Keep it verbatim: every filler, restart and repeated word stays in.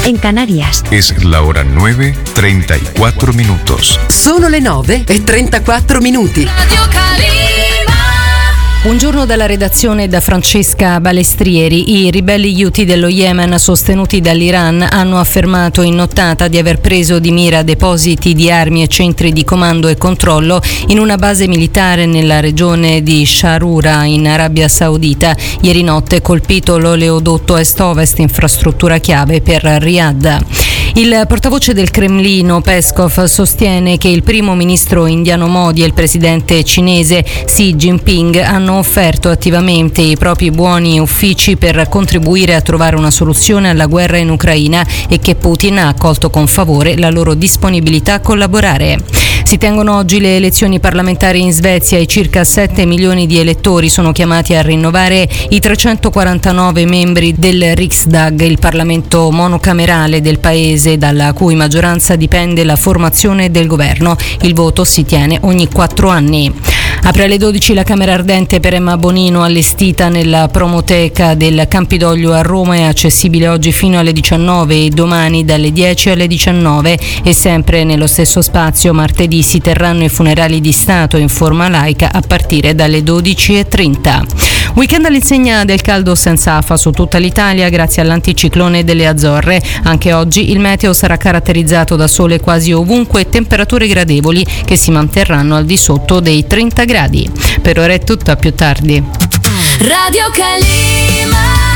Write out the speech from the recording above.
en Canarias. Es la hora nueve, treinta y cuatro minutos. Sono le nove e trentaquattro minuti. Radio Calima. Buongiorno dalla redazione da Francesca Balestrieri. I ribelli Houthi dello Yemen, sostenuti dall'Iran, hanno affermato in nottata di aver preso di mira depositi di armi e centri di comando e controllo in una base militare nella regione di Sharura in Arabia Saudita. Ieri notte colpito l'oleodotto est-ovest, infrastruttura chiave per Riyadh. Il portavoce del Cremlino, Peskov, sostiene che il primo ministro indiano Modi e il presidente cinese Xi Jinping hanno offerto attivamente i propri buoni uffici per contribuire a trovare una soluzione alla guerra in Ucraina e che Putin ha accolto con favore la loro disponibilità a collaborare. Si tengono oggi le elezioni parlamentari in Svezia e circa sette milioni di elettori sono chiamati a rinnovare i trecentoquarantanove membri del Riksdag, il Parlamento monocamerale del paese dalla cui maggioranza dipende la formazione del governo. Il voto si tiene ogni quattro anni. Apre alle dodici la Camera Ardente per Emma Bonino, allestita nella promoteca del Campidoglio a Roma, è accessibile oggi fino alle diciannove e domani dalle dieci alle diciannove, e sempre nello stesso spazio martedì si terranno i funerali di Stato in forma laica a partire dalle dodici e trenta. Weekend all'insegna del caldo senza afa su tutta l'Italia grazie all'anticiclone delle Azzorre. Anche oggi il meteo sarà caratterizzato da sole quasi ovunque e temperature gradevoli che si manterranno al di sotto dei trenta gradi. Per ora è tutto, a più tardi. Radio Calima.